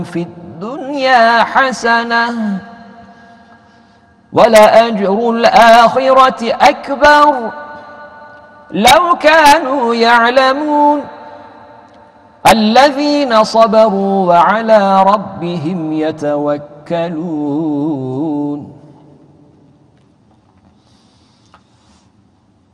في الدنيا حسنة ولأجر الآخرة أكبر لو كانوا يعلمون الذين صبروا وعلى ربهم يتوكلون